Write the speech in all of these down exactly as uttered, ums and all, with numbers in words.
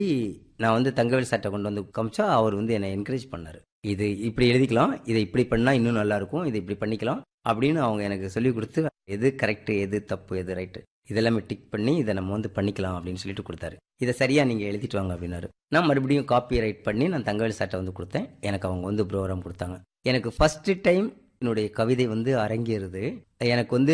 நான் வந்து தங்கவேல் சார்ட்ட கொண்டு வந்து காமிச்சா அவர் வந்து என்னை என்கரேஜ் பண்ணாரு. இது இப்படி எழுதிக்கலாம், இதை இப்படி பண்ணா இன்னும் நல்லா இருக்கும், இதை இப்படி பண்ணிக்கலாம் அப்படின்னு அவங்க எனக்கு சொல்லி கொடுத்து எது கரெக்ட், எது தப்பு, எது ரைட்டு இதெல்லாமே டிக் பண்ணி இதை நம்ம வந்து பண்ணிக்கலாம் அப்படின்னு சொல்லிட்டு கொடுத்தாரு. இதை சரியா நீங்க எழுதிட்டு வாங்க அப்படின்னாரு. நான் மறுபடியும் காப்பி ரைட் பண்ணி நான் தங்கவேல் சார்ட்ட வந்து கொடுத்தேன். எனக்கு அவங்க வந்து ப்ரோக்ராம் கொடுத்தாங்க. எனக்கு ஃபர்ஸ்ட் டைம் என்னுடைய கவிதை வந்து அரங்கேறுது. எனக்கு வந்து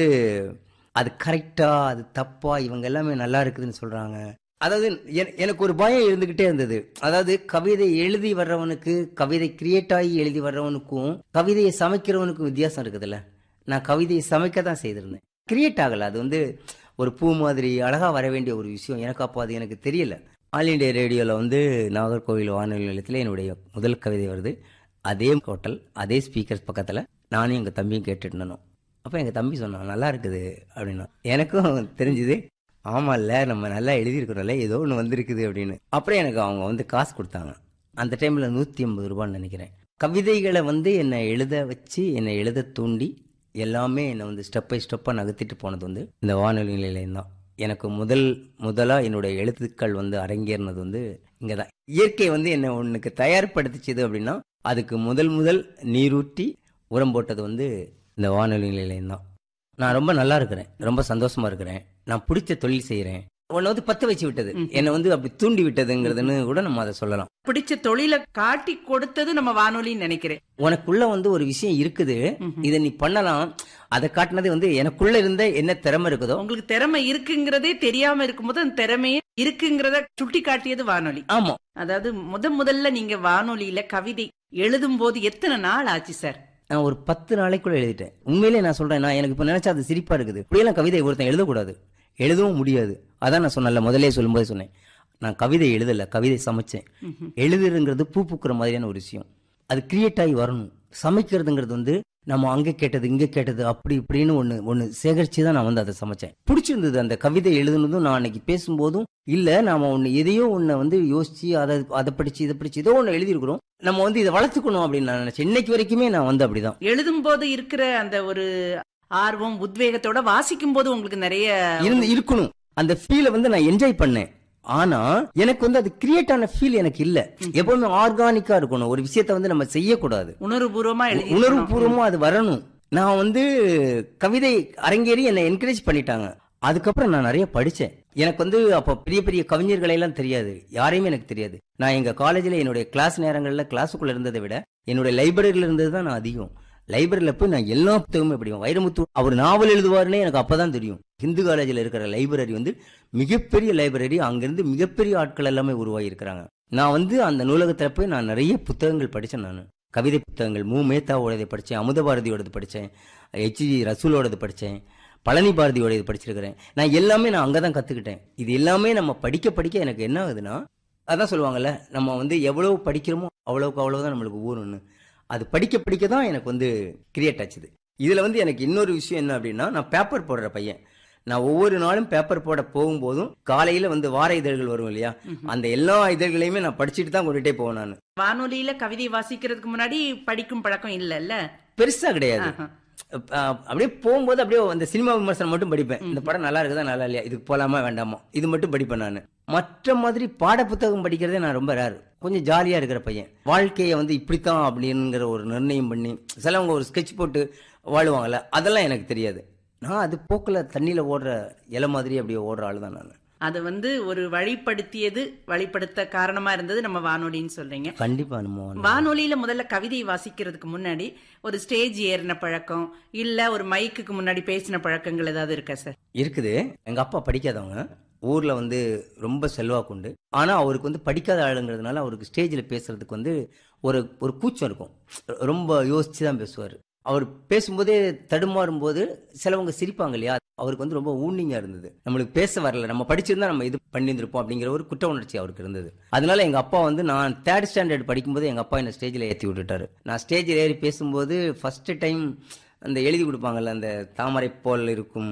அது கரெக்டா அது தப்பா இவங்க எல்லாமே நல்லா இருக்குதுன்னு சொல்றாங்க. அதாவது எனக்கு ஒரு பயம் இருந்துகிட்டே இருந்தது. அதாவது கவிதை எழுதி வர்றவனுக்கு, கவிதை கிரியேட் ஆகி எழுதி வர்றவனுக்கும் கவிதையை சமைக்கிறவனுக்கும் வித்தியாசம் இருக்குதுல்ல. நான் கவிதையை சமைக்க தான் செய்திருந்தேன், கிரியேட் ஆகல. அது வந்து ஒரு பூ மாதிரி அழகா வர வேண்டிய ஒரு விஷயம். எனக்கு அப்போ அது எனக்கு தெரியல. ஆல் இண்டியா ரேடியோவில் வந்து நாகர்கோவில் வானொலி நிலையத்தில் என்னுடைய முதல் கவிதை வருது. அதே ஹோட்டல், அதே ஸ்பீக்கர்ஸ் பக்கத்தில் நானும் எங்கள் தம்பியும் கேட்டுட்டு இருந்தோம். அப்போ எங்கள் தம்பி சொன்னான் நல்லா இருக்குது அப்படின்னா. எனக்கும் தெரிஞ்சுது, ஆமா இல்ல நம்ம நல்லா எழுதியிருக்கிறோம்ல, ஏதோ ஒன்று வந்திருக்குது அப்படின்னு. அப்புறம் எனக்கு அவங்க வந்து காசு கொடுத்தாங்க. அந்த டைமில் நூற்றி ஐம்பது ரூபான்னு நினைக்கிறேன். கவிதைகளை வந்து என்னை எழுத வச்சு, என்னை எழுத தூண்டி எல்லாமே என்னை வந்து ஸ்டெப் பை ஸ்டெப்பாக நகர்த்திட்டு போனது வந்து இந்த வானொலி நிலையம் தான். எனக்கு முதல் முதலாக என்னுடைய எழுத்துக்கள் வந்து அரங்கேறினது வந்து இங்கே தான். இயற்கை வந்து என்னை ஒன்றுக்கு தயார்படுத்திச்சது அப்படின்னா அதுக்கு முதல் முதல் நீரூற்றி உரம் போட்டது வந்து இந்த வானொலி நிலையம் தான். நான் ரொம்ப நல்லா இருக்கிறேன், ரொம்ப சந்தோஷமா இருக்கிறேன். நான் பிடிச்ச தொழில் செய்யறேன். உன்னை வந்து பத்த வச்சு விட்டது, என்னை வந்து அப்படி தூண்டி விட்டதுங்கிறதுன்னு கூட நம்ம அதை சொல்லலாம். பிடிச்ச தொழிலை காட்டி கொடுத்தது நம்ம வானொலின்னு நினைக்கிறேன். உனக்குள்ள வந்து ஒரு விஷயம் இருக்குது, இதை நீ பண்ணலாம், அதை காட்டினது வந்து எனக்குள்ள இருந்த என்ன திறமை இருக்குதோ. உங்களுக்கு திறமை இருக்குங்கிறதே தெரியாம இருக்கும்போது அந்த திறமையே இருக்குங்கிறத சுட்டி காட்டியது வானொலி. ஆமா, அதாவது முத முதல்ல நீங்க வானொலியில கவிதை எழுதும் போது எத்தனை நாள் ஆச்சு சார்? நான் ஒரு பத்து நாளைக்குள்ள எழுதிட்டேன். உண்மையிலே நான் சொல்றேன், நான் எனக்கு இப்ப நினைச்சா அது சிரிப்பா இருக்குது. இப்படியெல்லாம் கவிதை ஒருத்தன் எழுதக்கூடாது, எழுதவும் முடியாது. அதான் நான் சொன்னல, முதலே சொல்லும்போது சொன்னேன், நான் கவிதை எழுதல, கவிதை சமைச்சேன். எழுதுறதுங்கிறது பூ பூக்குற மாதிரியான ஒரு விஷயம். அது கிரியேட் ஆகி வரணும். சமைக்கிறதுங்கிறது வந்து நம்ம அங்கே கேட்டது இங்கே கேட்டது அப்படி இப்படின்னு ஒன்று ஒன்று சேகரிச்சு தான் நான் வந்து அதை சமைச்சேன். பிடிச்சிருந்தது அந்த கவிதை எழுதுனதும். நான் அன்னைக்கு பேசும்போதும் இல்லை, நாம ஒன்று எதையோ ஒன்று வந்து யோசிச்சு அதை அதை படிச்சு இதை படிச்சு ஏதோ ஒன்று எழுதியிருக்கிறோம், நம்ம வந்து இதை வளர்த்துக்கணும் அப்படின்னு நான் நினைச்சேன். இன்னைக்கு வரைக்குமே நான் வந்து அப்படிதான். எழுதும் போது இருக்கிற அந்த ஒரு ஆர்வம் உத்வேகத்தோட வாசிக்கும் போது உங்களுக்கு நிறைய இருந்து இருக்கணும். அந்த ஃபீலை வந்து நான் என்ஜாய் பண்ணேன். ஆனா எனக்கு வந்து அது கிரியேட் ஆன ஃபீல் எனக்கு இல்ல. எப்பவுமே ஆர்கானிக்கா இருக்கணும். ஒரு விஷயத்த வந்து நம்ம செய்யக்கூடாது, உணர்வுபூர்வமா எழுதி உணர்வுபூர்வமா அது வரணும். நான் வந்து கவிதை அரங்கேறி என்னை என்கரேஜ் பண்ணிட்டாங்க. அதுக்கப்புறம் நான் நிறைய படிச்சேன். எனக்கு வந்து அப்ப பெரிய பெரிய கவிஞர்களை எல்லாம் தெரியாது, யாரையுமே எனக்கு தெரியாது. நான் எங்க காலேஜ்ல என்னுடைய கிளாஸ் நேரங்கள்ல கிளாஸுக்குள்ள இருந்ததை விட என்னுடைய லைப்ரரியில இருந்தது தான் நான் அதிகம். லைப்ரரியில போய் நான் எல்லா புத்தகமே படிப்பேன். வைரமுத்து அவர் நாவல் எழுதுவாருன்னு எனக்கு அப்பதான் தெரியும். ஹிந்து காலேஜில் இருக்கிற லைப்ரரி வந்து மிகப்பெரிய லைப்ரரி. அங்கிருந்து மிகப்பெரிய ஆட்கள் எல்லாமே உருவாகி இருக்கிறாங்க. நான் வந்து அந்த நூலகத்தில் போய் நான் நிறைய புத்தகங்கள் படித்தேன். நான் கவிதை புத்தகங்கள் மு மேத்தாவோடது படித்தேன், அமுத பாரதியோடது படித்தேன், எச் ஜி ரசூலோடது படித்தேன், பழனி பாரதியோடது படிச்சிருக்கிறேன். நான் எல்லாமே நான் அங்கே தான் கற்றுக்கிட்டேன். இது எல்லாமே நம்ம படிக்க படிக்க எனக்கு என்ன ஆகுதுன்னா, அதான் சொல்லுவாங்கல்ல, நம்ம வந்து எவ்வளவு படிக்கிறோமோ அவ்வளவுக்கு அவ்வளவுதான் நம்மளுக்கு ஊருன்னு. அது படிக்க படிக்க தான் எனக்கு வந்து கிரியேட் ஆச்சுது. இதுல வந்து எனக்கு இன்னொரு விஷயம் என்ன அப்படின்னா, நான் பேப்பர் போடுற பையன். நான் ஒவ்வொரு நாளும் பேப்பர் போட போகும்போதும் காலையில வந்து வார இதழ்கள் வரும் இல்லையா, அந்த எல்லா இதழ்களையுமே நான் படிச்சுட்டு தான் கொண்டுட்டே போவேன். நான் வானொலியில கவிதை வாசிக்கிறதுக்கு முன்னாடி படிக்கும் பழக்கம் இல்லல்ல, பெருசா கிடையாது. அப்படியே போகும்போது அப்படியே அந்த சினிமா விமர்சனம் மட்டும் படிப்பேன். இந்த படம் நல்லா இருக்குதா நல்லா இல்லையா, இதுக்கு போலாமா வேண்டாமா, இது மட்டும் படிப்பேன். நான் மற்ற மாதிரி பாட புத்தகம் படிக்கிறதே நான் ரொம்ப ரேர். கொஞ்சம் ஜாலியா இருக்கிற பையன். வாழ்க்கையை வந்து இப்படித்தான் அப்படிங்கிற ஒரு நிர்ணயம் பண்ணி சிலவங்க ஒரு ஸ்கெட்ச் போட்டு வாழுவாங்கல்ல, அதெல்லாம் எனக்கு தெரியாது. நான் அது போக்குல தண்ணியில ஓடுற இலை மாதிரி அப்படியே ஓடுற ஆளு தான் நான். அது வந்து ஒரு வழிப்படுத்தியது, வழிப்படுத்த காரணமா இருந்தது நம்ம வானொலின்னு சொல்றீங்க. கண்டிப்பா. வானொலியில முதல்ல கவிதை வாசிக்கிறதுக்கு முன்னாடி ஒரு ஸ்டேஜ் ஏறின பழக்கம் இல்ல ஒரு மைக்குக்கு முன்னாடி பேசின பழக்கங்கள் ஏதாவது இருக்கா சார்? இருக்குது. எங்க அப்பா படிக்காதவங்க, ஊர்ல வந்து ரொம்ப செல்வாக்கு உண்டு. ஆனா அவருக்கு வந்து படிக்காத ஆளுங்கிறதுனால அவருக்கு ஸ்டேஜ்ல பேசுறதுக்கு வந்து ஒரு ஒரு கூச்சம் இருக்கும். ரொம்ப யோசிச்சுதான் பேசுவாரு. அவர் பேசும்போதே தடுமாறும் போது சிலவங்க சிரிப்பாங்க இல்லையா, அவருக்கு வந்து ரொம்ப ஊனிங்கா இருந்தது. நம்மளுக்கு பேச வரல, நம்ம படிச்சிருந்தா நம்ம இது பண்ணியிருந்திருப்போம் அப்படிங்கிற ஒரு குற்ற உணர்ச்சி அவருக்கு இருந்தது. அதனால எங்க அப்பா வந்து நான் தேர்ட் ஸ்டாண்டர்ட் படிக்கும்போது எங்க அப்பா என்ன ஸ்டேஜ்ல ஏற்றி விட்டுட்டாரு. நான் ஸ்டேஜில் ஏறி பேசும்போது ஃபர்ஸ்ட் டைம் அந்த எழுதி கொடுப்பாங்கல்ல, அந்த தாமரை போல் இருக்கும்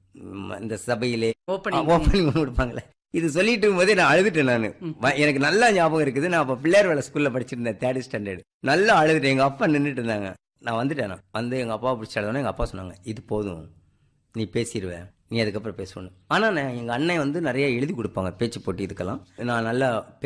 இந்த சபையிலே ஓப்பனிங் கொடுப்பாங்கல்ல, இது சொல்லிட்டு போதே நான் அழுதுட்டேன். நான் எனக்கு நல்லா ஞாபகம் இருக்குது. நான் அப்ப பிள்ளையார் வேலை ஸ்கூல்ல படிச்சிருந்தேன், தேர்ட் ஸ்டாண்டர்ட். நல்லா அழுதுட்டேன். எங்க அப்பா நின்றுட்டு இருந்தாங்க. நான் வந்துட்டேன். நான் வந்து எங்க அப்பா பிடிச்ச அழுதோன்னே எங்க அப்பா சொன்னாங்க, இது போதும், நீ பேசிடுவேன், நீ அதுக்கப்புறம் பேசணும். ஆனால் நான் எங்கள் அண்ணன் வந்து நிறைய எழுதி கொடுப்பாங்க பேச்சு போட்டி இதுக்கெல்லாம். நான் நல்லா